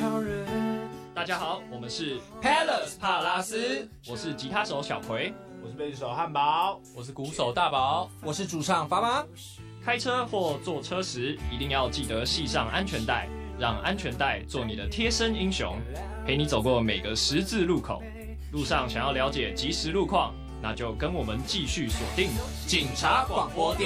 超人。 大家好，我们是 Palace 帕拉斯， 我是吉他手小葵， 我是贝斯手汉堡， 我是鼓手大宝， 我是主唱爸爸。 开车或坐车时，一定要记得系上安全带，让安全带做你的贴身英雄，陪你走过每个十字路口。路上想要了解即时路况，那就跟我们继续锁定警察广播电